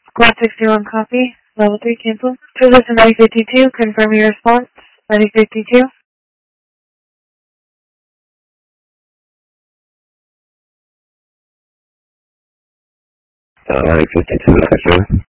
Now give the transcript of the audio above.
Squad 61 copy. Level 3 cancel. Position 952, confirm your response. 952. 952,